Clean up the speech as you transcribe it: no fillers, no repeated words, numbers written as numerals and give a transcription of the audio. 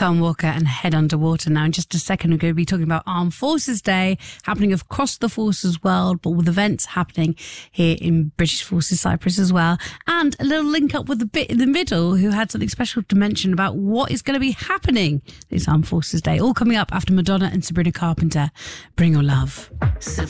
Tom Walker and Head Underwater now. In just a second, we're going to be talking about Armed Forces Day, happening across the Forces world, but with events happening here in British Forces Cyprus as well. And a little link up with the bit in the middle who had something special to mention about what is going to be happening this Armed Forces Day. All coming up after Madonna and Sabrina Carpenter. Bring Your Love. Sabrina.